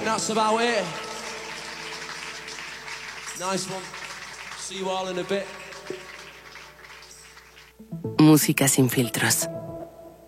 think that's about it. Nice one. See you all in a bit. Música sin filtros.